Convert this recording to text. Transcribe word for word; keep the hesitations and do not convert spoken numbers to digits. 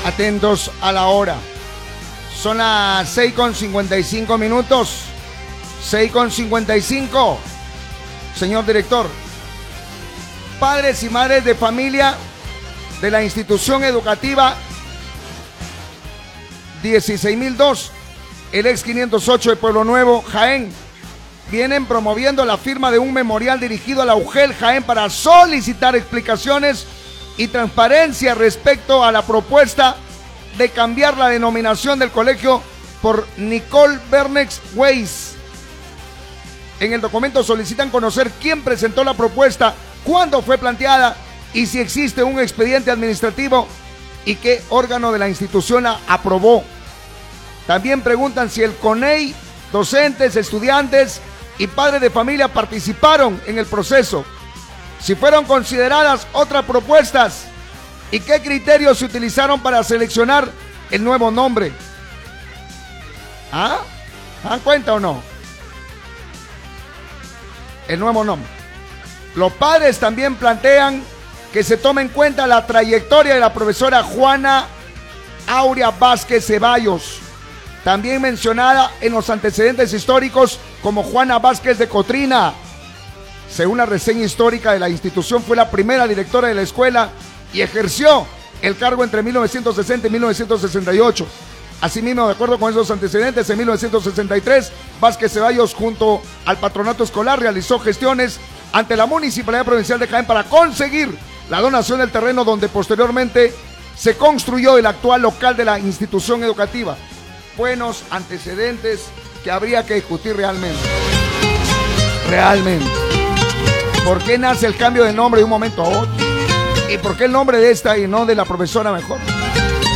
Atentos a la hora. Son las seis con cincuenta y cinco minutos. seis con cincuenta y cinco. Señor director, padres y madres de familia de la institución educativa dieciséis mil dos, el ex quinientos ocho de Pueblo Nuevo, Jaén, vienen promoviendo la firma de un memorial dirigido a la U G E L Jaén para solicitar explicaciones y transparencia respecto a la propuesta de cambiar la denominación del colegio por Nicole Bernex Weiss. En el documento solicitan conocer quién presentó la propuesta, cuándo fue planteada y si existe un expediente administrativo y qué órgano de la institución la aprobó. También preguntan si el CONEI, docentes, estudiantes y padres de familia participaron en el proceso, si fueron consideradas otras propuestas y qué criterios se utilizaron para seleccionar el nuevo nombre. ¿Ah? ¿Dan cuenta o no? El nuevo nombre. Los padres también plantean que se tome en cuenta la trayectoria de la profesora Juana Aurea Vázquez Ceballos, también mencionada en los antecedentes históricos como Juana Vázquez de Cotrina. Según la reseña histórica de la institución, fue la primera directora de la escuela y ejerció el cargo entre mil novecientos sesenta y mil novecientos sesenta y ocho. Asimismo, de acuerdo con esos antecedentes, en mil novecientos sesenta y tres, Vázquez Ceballos, junto al patronato escolar, realizó gestiones ante la Municipalidad Provincial de Jaén para conseguir la donación del terreno donde posteriormente se construyó el actual local de la institución educativa. Buenos antecedentes que habría que discutir realmente. Realmente. ¿Por qué nace el cambio de nombre de un momento a otro? ¿Y por qué el nombre de esta y no de la profesora mejor?